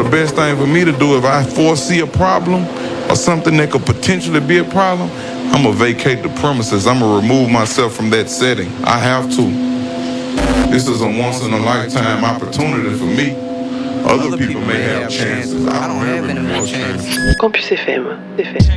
the best thing for me to do if I foresee a problem or something that could potentially be a problem, I'm going to vacate the premises. I'm going to remove myself from that setting. I have to. This is a once-in-a-lifetime opportunity for me. Other people may have chances. I don't have any more chances. Campus FM.